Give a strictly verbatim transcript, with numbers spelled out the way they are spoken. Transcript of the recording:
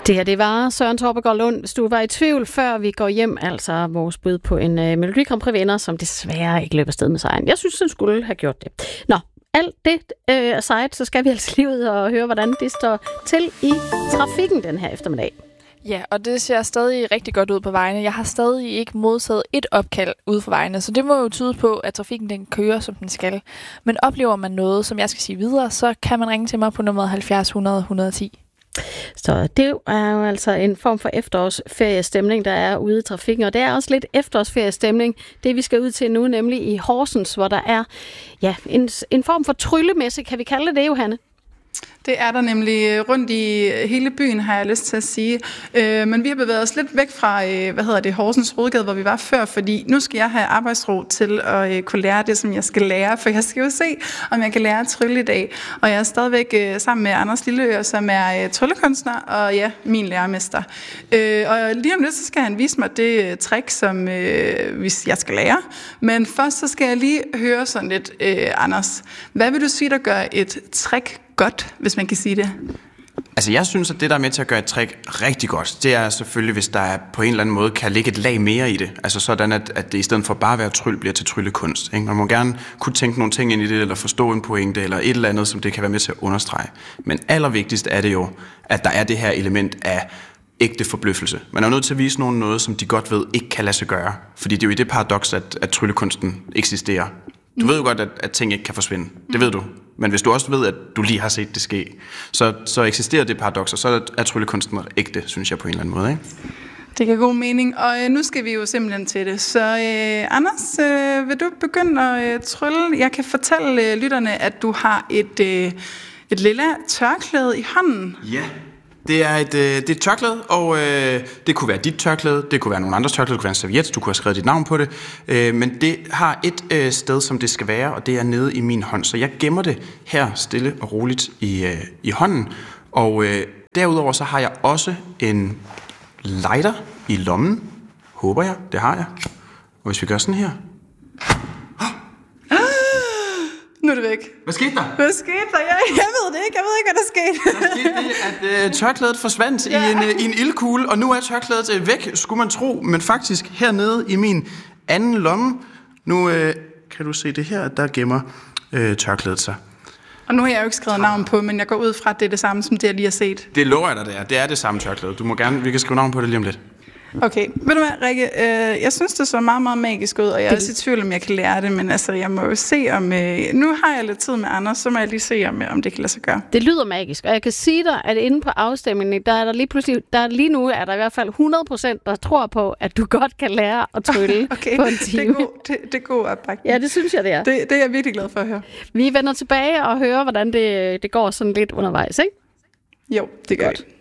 Det her, det var Søren Torpegaard Lund. Hvis du var i tvivl, før vi går hjem, altså vores bud på en uh, Melodi Grand Prix vinder, som desværre ikke løber afsted med sejren. Jeg synes, den skulle have gjort det. Nå, alt det uh, aside, så skal vi altså lige ud og høre, hvordan det står til i trafikken den her eftermiddag. Ja, og det ser stadig rigtig godt ud på vejene. Jeg har stadig ikke modtaget et opkald ude for vejene, så det må jo tyde på, at trafikken den kører, som den skal. Men oplever man noget, som jeg skal sige videre, så kan man ringe til mig på nummer halvfjerds hundrede et hundrede og ti. Så det er jo altså en form for efterårsferiestemning, der er ude i trafikken, og det er også lidt efterårsferiestemning, det vi skal ud til nu, nemlig i Horsens, hvor der er ja, en, en form for tryllemesse, kan vi kalde det, Johanne? Det er der nemlig rundt i hele byen, har jeg lyst til at sige. Øh, men vi har bevæget os lidt væk fra, øh, hvad hedder det, Horsens Hovedgade, hvor vi var før, fordi nu skal jeg have arbejdsro til at øh, kunne lære det, som jeg skal lære, for jeg skal jo se, om jeg kan lære at trylle i dag. Og jeg er stadigvæk øh, sammen med Anders Lilleør, som er øh, tryllekunstner, og ja, min lærermester. Øh, og lige om lidt, så skal han vise mig det øh, trick, som øh, hvis jeg skal lære. Men først så skal jeg lige høre sådan lidt, øh, Anders, hvad vil du sige, der gør et trick godt, hvis man kan sige det? Altså jeg synes, at det, der er med til at gøre et trick rigtig godt, det er selvfølgelig, hvis der på en eller anden måde kan ligge et lag mere i det. Altså sådan, at, at det i stedet for bare at være tryl, bliver til tryllekunst. Ikke? Man må gerne kunne tænke nogle ting ind i det, eller forstå en pointe, eller et eller andet, som det kan være med til at understrege. Men allervigtigst er det jo, at der er det her element af ægte forbløffelse. Man er nødt til at vise nogen noget, som de godt ved ikke kan lade sig gøre. Fordi det er jo i det paradoks, at, at tryllekunsten eksisterer. Du ved jo godt, at, at ting ikke kan forsvinde. Det ved du. Men hvis du også ved, at du lige har set det ske, så, så eksisterer det paradoks, og så er tryllekunsten ægte, synes jeg på en eller anden måde. Ikke? Det giver god mening, og øh, nu skal vi jo simpelthen til det. Så øh, Anders, øh, vil du begynde at øh, trylle? Jeg kan fortælle øh, lytterne, at du har et, øh, et lille tørklæde i hånden. Ja. Det er et, øh, det er et tørklæde, og øh, det kunne være dit tørklæde, det kunne være nogle andres tørklæde, det kunne være en serviet, du kunne have skrevet dit navn på det. Øh, men det har et øh, sted, som det skal være, og det er nede i min hånd. Så jeg gemmer det her stille og roligt i, øh, i hånden. Og øh, derudover så har jeg også en lighter i lommen. Håber jeg, det har jeg. Og hvis vi gør sådan her. Nu er det væk. Hvad skete der? Hvad skete der? Jeg, jeg ved det ikke. Jeg ved ikke, hvad der skete. Der skete det, at øh, tørklædet forsvandt ja. i, en, øh, i en ildkugle, og nu er tørklædet øh, væk, skulle man tro. Men faktisk hernede i min anden lomme, nu øh, kan du se det her, der gemmer øh, tørklædet sig. Og nu har jeg jo ikke skrevet navn på, men jeg går ud fra, at det er det samme, som det jeg lige har set. Det lover jeg dig, det er. Det er det samme tørklæde. Du må gerne, vi kan skrive navn på det lige om lidt. Okay, ved du hvad, Rikke, øh, jeg synes, det så meget, meget magisk ud, og jeg er også i tvivl, om jeg kan lære det, men altså, jeg må jo se, om... Øh, nu har jeg lidt tid med Anders, så må jeg lige se, om, om det kan lade sig gøre. Det lyder magisk, og jeg kan sige dig, at inde på afstemningen, der er der lige pludselig... Der lige nu er der i hvert fald hundrede procent, der tror på, at du godt kan lære at trylle okay, på en time. Det er god, det, det er god opbakning. Ja, det synes jeg, det er. Det, det er jeg virkelig glad for at høre. Vi vender tilbage og hører, hvordan det, det går sådan lidt undervejs, ikke? Jo, det gør godt. vi.